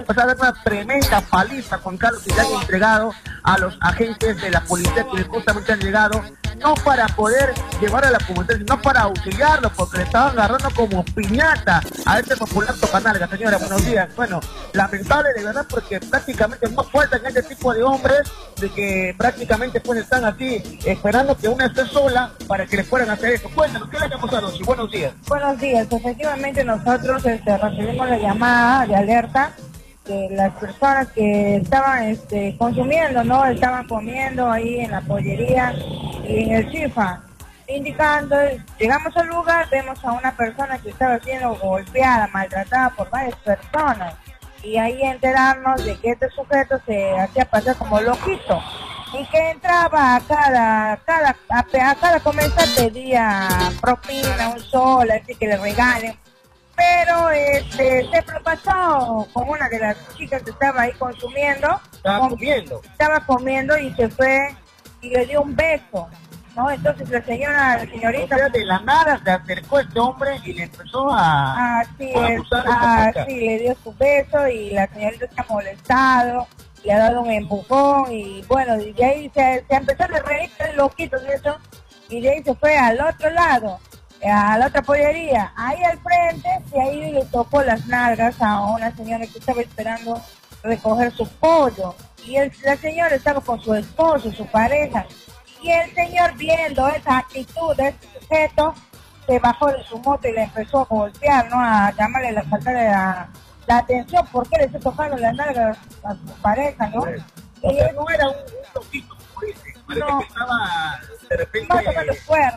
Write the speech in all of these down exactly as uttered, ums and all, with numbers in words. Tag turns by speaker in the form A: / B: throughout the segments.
A: empezar a dar una tremenda paliza, Juan Carlos, que se han entregado a los agentes de la policía que justamente han llegado, no para poder llevar a la comunidad, sino para auxiliarlo, porque le estaban agarrando como piñata a este popular tocanalga. Señora, buenos días. Bueno, lamentable de verdad, porque prácticamente no faltan este tipo de hombres de que prácticamente pues están así esperando que una esté sola para que les puedan hacer eso. Cuéntanos, ¿qué le ha pasado? Sí, buenos días.
B: Buenos días. Efectivamente nosotros este, recibimos la llamada de alerta de las personas que estaban este, consumiendo, ¿no? Estaban comiendo ahí en la pollería y en el chifa, indicando, llegamos al lugar, vemos a una persona que estaba siendo golpeada, maltratada por varias personas, y ahí enterarnos de que este sujeto se hacía pasar como loquito, y que entraba a cada, cada, a, a cada comensal pedía propina, un sol, así que le regalen, pero este, se propasó con una de las chicas que estaba ahí consumiendo.
A: Estaba con, comiendo.
B: Estaba comiendo y se fue y le dio un beso, ¿no? Entonces la señora, la señorita...
A: O sea, de la nada se acercó a este hombre y le empezó a...
B: Así es, así le dio su beso y la señorita se ha molestado, le ha dado un empujón y bueno, y de ahí se, se empezó a reír el loquito de eso y de ahí se fue al otro lado, a la otra pollería, ahí al frente, y ahí le tocó las nalgas a una señora que estaba esperando recoger su pollo, y el, la señora estaba con su esposo, su pareja, y el señor, viendo esa actitud de este sujeto, se bajó de su moto y le empezó a golpear, ¿no? A llamarle, a faltarle la, la atención, porque le está tocando las nalgas a su pareja, ¿no?
A: O sea, no era un, un loquito, como dice, parece
B: no,
A: que estaba de repente...
B: Más o menos cuerda.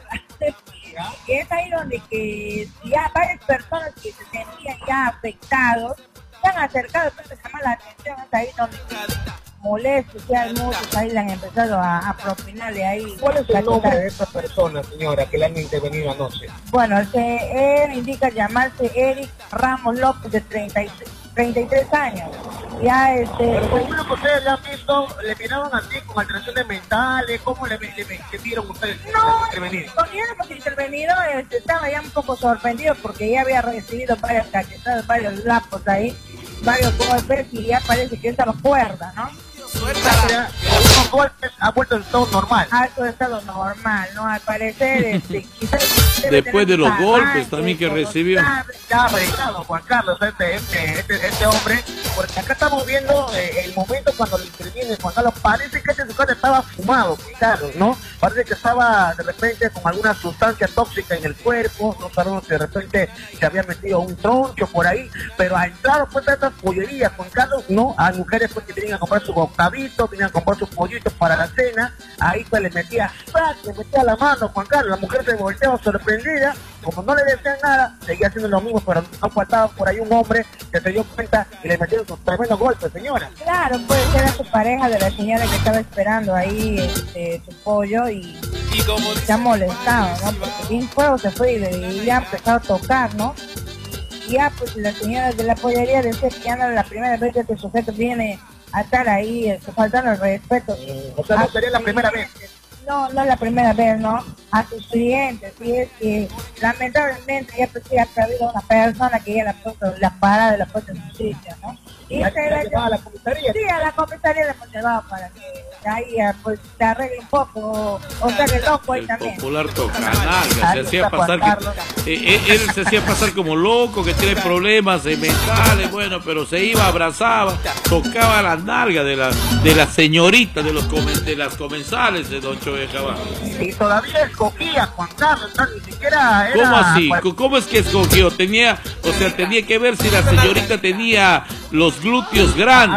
B: Que es ahí donde que ya varias personas que se sentían ya afectados se han acercado, entonces llama la atención, es ahí donde molestos, ya hay muchos, ahí le han empezado a, a propinarle ahí.
A: ¿Cuál es el nombre de esta persona, señora, que le han intervenido anoche?
B: Bueno, se, él indica llamarse Eric Ramos López, de treinta y tres años. Ya este...
A: Pero seguro que ustedes le han visto, le miraban así con alteraciones mentales, ¿cómo le, le, le, le vieron ustedes?
B: No, cuando ya hemos intervenido, este, estaba ya un poco sorprendido porque ya había recibido varias cachetadas, varios lapos ahí, varios golpes y ya parece que estaba cuerda, ¿no?
A: Ya, unos golpes ha vuelto el estado normal.
B: Ha vuelto el estado normal, ¿no? Al parecer, este, quizás
C: después de los golpes también que recibió.
A: Ya ha realizado, Juan Carlos, este, este, este, este hombre, porque acá estamos viendo eh, el momento cuando le interviene Juan Carlos. Parece que este sujeto estaba fumado, claro, ¿no? Parece que estaba de repente con alguna sustancia tóxica en el cuerpo, no sabemos si de repente se había metido un troncho por ahí, pero ha entrado pues a estas pollerías, Juan Carlos, ¿no? Hay mujeres pues que tenían que comprar su octavito, tenían que comprar sus pollitos para la cena, ahí pues le metía, ¡sac! Le metía la mano, Juan Carlos, la mujer se volteaba sorprendida, como no le decían nada, seguía haciendo lo mismo, pero no faltaba por ahí un hombre que se dio cuenta y le metieron sus tremendos golpes, señora.
B: Claro, puede ser a su pareja de la señora que estaba esperando ahí este, su pollo y, y como se ha molestado, ¿no? Porque bien fuego se fue y le, y le ha empezado a tocar, ¿no? Y ya pues la señora de la pollería decía que ya no era la primera vez que este sujeto viene a estar ahí, este, faltando el respeto.
A: O sea, no sería la primera vez.
B: No, no es la primera vez, ¿no? A sus clientes, y es que lamentablemente ya pues ya ha habido una persona que ya la ha puesto, la parada de la puesta en su sitio, ¿no? Y
A: ¿La,
B: se
A: la
B: la
A: llevaba a la comisaría?
B: Sí, a la comisaría le hemos llevado para que ahí pues se arregle un poco, o sea que loco ahí
C: el
B: también.
C: Popular tocanalga, se hacía pasar que, eh, él se hacía pasar como loco, que tiene problemas eh, mentales, bueno, pero se iba, abrazaba, tocaba las nalgas de la, de la señorita, de los comen, de las comensales de Don Choe Jabá.
A: Y todavía escogía, Juan Carlos, no, ni siquiera era...
C: ¿Cómo así?
A: Cual...
C: ¿Cómo es que escogió? Tenía, o sea, tenía que ver si la señorita tenía los glúteos grandes.